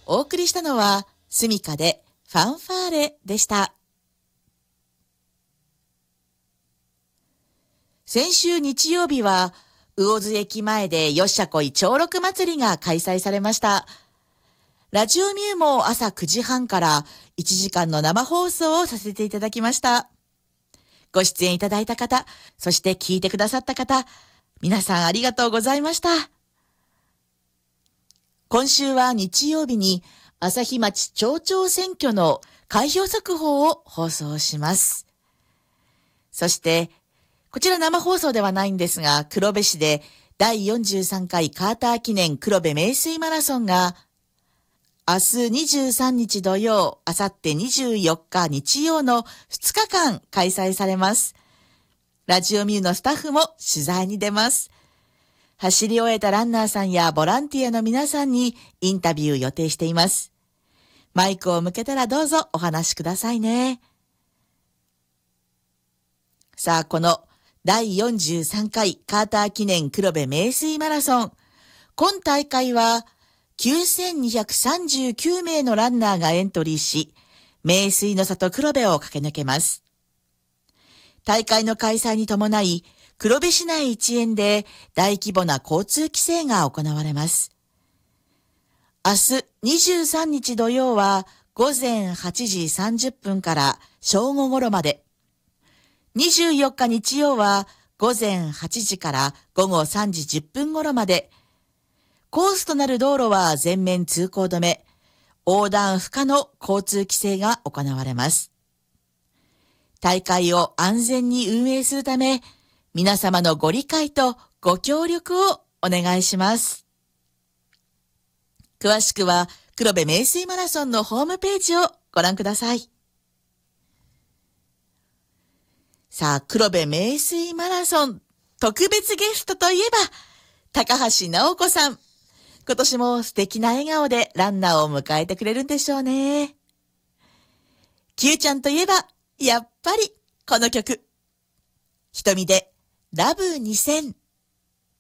お送りしたのは、スミカでファンファーレでした。先週日曜日は、魚津駅前でよっしゃこい長六祭りが開催されました。ラジオミューも朝9時半から1時間の生放送をさせていただきました。ご出演いただいた方、そして聞いてくださった方、皆さんありがとうございました。今週は日曜日に朝日町町長選挙の開票速報を放送します。そして、こちら生放送ではないんですが、黒部市で第43回カーター記念黒部名水マラソンが明日23日土曜、明後日24日日曜の2日間開催されます。ラジオミューのスタッフも取材に出ます。走り終えたランナーさんやボランティアの皆さんにインタビュー予定しています。マイクを向けたらどうぞお話しくださいね。さあ、この第43回カーター記念黒部名水マラソン。今大会は9239名のランナーがエントリーし、名水の里黒部を駆け抜けます。大会の開催に伴い、黒部市内一円で大規模な交通規制が行われます。明日23日土曜は午前8時30分から正午頃まで。24日日曜は午前8時から午後3時10分頃まで。コースとなる道路は全面通行止め、横断不可の交通規制が行われます。大会を安全に運営するため、皆様のご理解とご協力をお願いします。詳しくは黒部名水マラソンのホームページをご覧ください。さあ、黒部名水マラソン特別ゲストといえば、高橋直子さん。今年も素敵な笑顔でランナーを迎えてくれるんでしょうね。Qちゃんといえば、やっぱりこの曲。瞳でラブ2000。